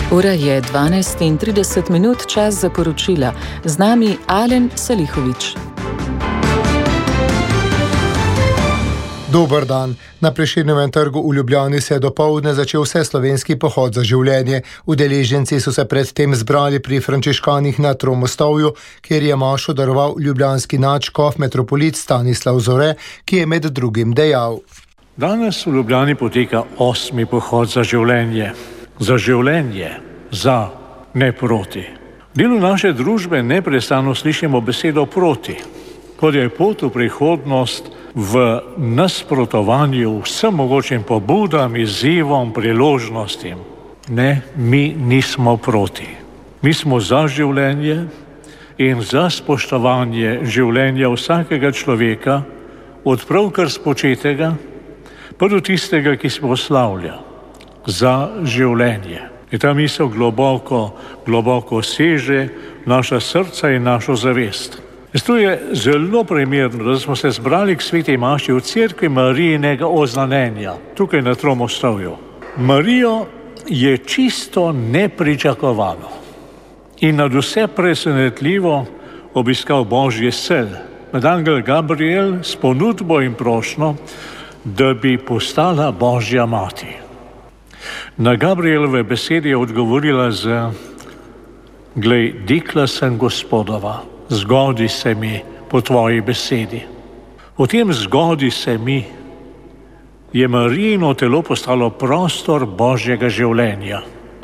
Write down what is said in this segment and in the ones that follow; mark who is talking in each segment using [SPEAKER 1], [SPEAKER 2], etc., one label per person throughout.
[SPEAKER 1] Ura je 12:30, čas za poročila. Z nami Alen Salihović.
[SPEAKER 2] Dober dan. Na Prešernovem trgu v Ljubljani se je dopoldne začel vseslovenski pohod za življenje. Udeleženci so se predtem zbrali pri frančiškanih na Tromostovju, kjer je mašo daroval ljubljanski nadškof metropolit Stanislav Zore, ki je med drugim dejal:
[SPEAKER 3] Danes v Ljubljani poteka 8. pohod za življenje. Za življenje, za, ne proti. V delu naše družbe neprestano slišimo besedo proti, kot je pot v prihodnost v nasprotovanju vsem mogočim pobudam, izzivom, priložnostim. Ne, mi nismo proti. Mi smo za življenje in za spoštovanje življenja vsakega človeka, od pravkar spočetega pa do tistega, ki se poslavlja. Za življenje. In ta misel globoko seže v naša srca in našo zavest. Zato je zelo primerno, da smo se zbrali k sveti maši v cerkvi Marijinega oznanjenja, tukaj na Tromostovju. Marijo je čisto nepričakovano in nad vse presenetljivo obiskal Božji sel, med angel Gabriel s ponudbo in prošnjo, da bi postala Božja mati. Na Gabrielove besede je odgovorila z: Glej, dekla sem Gospodova, zgodi se mi po tvoji besedi. V tem zgodi se mi je Marijino telo postalo prostor Božjega življenja,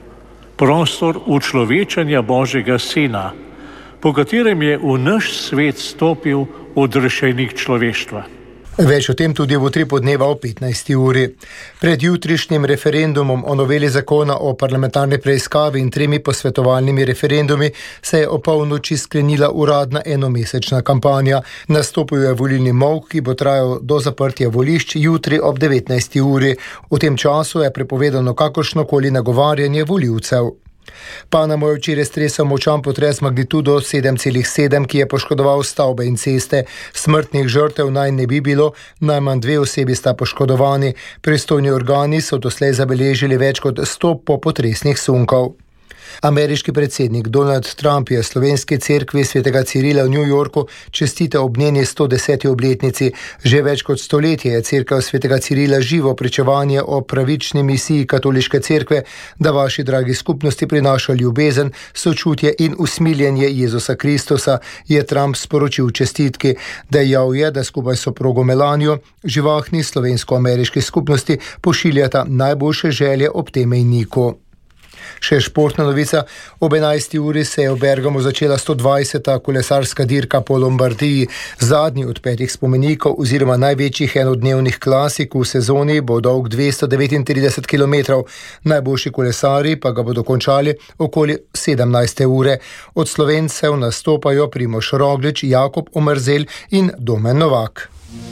[SPEAKER 3] prostor učlovečenja Božjega Sina, po katerem je v naš svet stopil odrešenik človeštva.
[SPEAKER 2] Več o tem tudi v utripu dneva o 15. uri. Pred jutrišnjim referendumom o noveli zakona o parlamentarni preiskavi in 3 posvetovalnimi referendumi se je o polnoči sklenila uradna enomesečna kampanja. Nastopil je volilni molk, ki bo trajal do zaprtja volišč jutri ob 19. uri. V tem času je prepovedano kakršnokoli nagovarjanje volivcev. Panamo je včeraj stresel močan potres magnitudo 7,7, ki je poškodoval stavbe in ceste. Smrtnih žrtev naj ne bi bilo, najmanj 2 osebi sta poškodovani. Pristojni organi so doslej zabeležili več kot 100 popotresnih sunkov. Ameriški predsednik Donald Trump je slovenski cerkvi svetega Cirila v New Yorku čestital ob njeni 110. obletnici. Že več kot stoletje je cerkev svetega Cirila živo pričevanje o pravični misiji katoliške cerkve, da vaši dragi skupnosti prinaša ljubezen, sočutje in usmiljenje Jezusa Kristusa, je Trump sporočil čestitki. Dejal je, da skupaj s soprogo Melanijo živahni slovensko-ameriški skupnosti pošiljata najboljše želje ob tem mejniku. Še športna novica. Ob 11. uri se je v Bergamu začela 120. kolesarska dirka po Lombardiji. Zadnji od 5 spomenikov oziroma največjih enodnevnih klasik v sezoni bo dolg 239 km. Najboljši kolesari pa ga bodo končali okoli 17. ure. Od Slovencev nastopajo Primož Roglič, Jakob Omerzel in Domen Novak.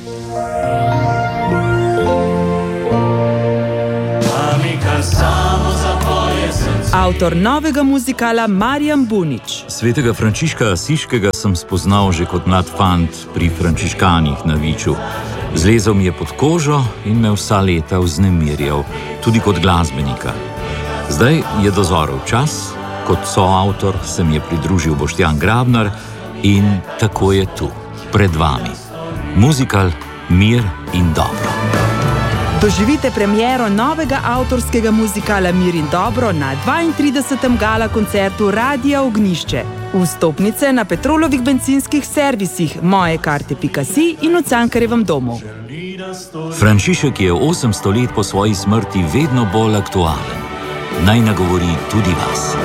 [SPEAKER 4] Avtor novega muzikala Marijan Bunić.
[SPEAKER 5] Svetega Frančiška Asiškega sem spoznal že kot mlad fant pri frančiškanih na Viču. Zlezel mi je pod kožo in me vsa leta vznemirjal, tudi kot glasbenika. Zdaj je dozorel čas, kot soavtor se mi je pridružil Boštjan Grabnar in tako je tu, pred vami. Muzikal Mir in dobro.
[SPEAKER 4] Doživite premiero novega avtorskega muzikala Mir in dobro na 32. gala koncertu Radia Ognjišče. Vstopnice na Petrolovih bencinskih servisih, mojekarte.si in v Cankarjevem domu.
[SPEAKER 5] Frančišek je 800 let po svoji smrti vedno bolj aktualen. Naj nagovori tudi vas.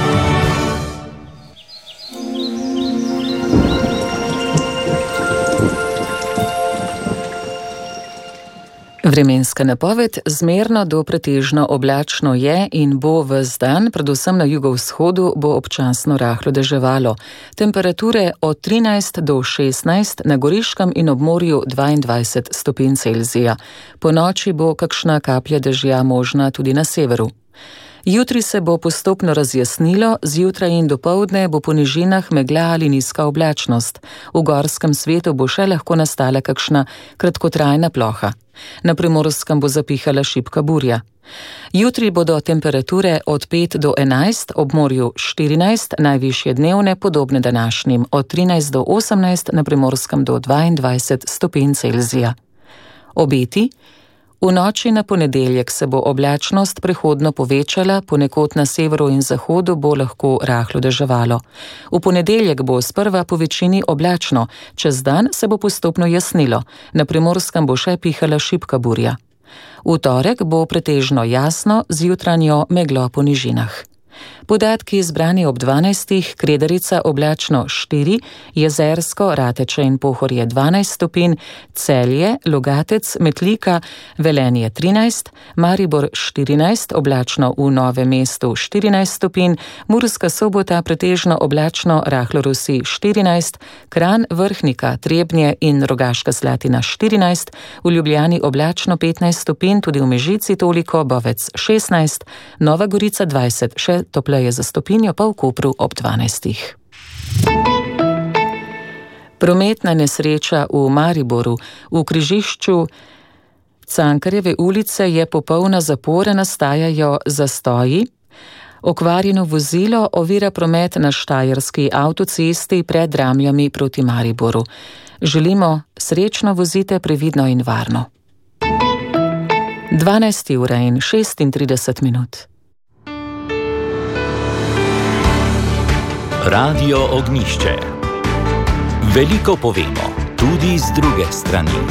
[SPEAKER 1] Vremenska napoved: zmerno do pretežno oblačno je in bo ves dan, predvsem na jugovzhodu bo občasno rahlo deževalo. Temperature od 13 do 16, na Goriškem in ob morju 22 stopinj Celzija. Po noči bo kakšna kaplja dežja možna tudi na severu. Jutri se bo postopno razjasnilo, zjutraj in dopoldne bo po nižinah megla ali nizka oblačnost. V gorskem svetu bo še lahko nastala kakšna kratkotrajna ploha. Na Primorskem bo zapihala šibka burja. Jutri bodo temperature od 5 do 11, ob morju 14, najvišje dnevne podobne današnjim, od 13 do 18, na Primorskem do 22 stopinj Celzija. Obeti. V noči na ponedeljek se bo oblačnost prehodno povečala, ponekod na severu in zahodu bo lahko rahlo deževalo. V ponedeljek bo sprva po večini oblačno, čez dan se bo postopno jasnilo, na Primorskem bo še pihala šibka burja. V torek bo pretežno jasno, z jutranjo meglo po nižinah. Podatki zbrani ob 12, Kredarica oblačno 4, Jezersko, Rateče in Pohorje 12 stopinj, Celje, Logatec, Metlika, Velenje 13, Maribor 14, oblačno v Novem mestu 14 stopinj, Murska Sobota pretežno oblačno, rahlo rusi 14, Kranj, Vrhnika, Trebnje in Rogaška Slatina 14, v Ljubljani oblačno 15 stopinj, tudi v Mežici toliko, Bovec 16, Nova Gorica 20, še topleje za stopinjo, pa v Kopru ob 12. Prometna nesreča v Mariboru. V križišču Cankarjeve ulice je popolna zapora, nastajajo zastoji. Okvarjeno vozilo ovira promet na Štajerski avtocesti pred Ramljami proti Mariboru. Želimo srečno vozite, previdno in varno. 12:36.
[SPEAKER 5] Radio Ognjišče. Veliko povemo, tudi z druge strani.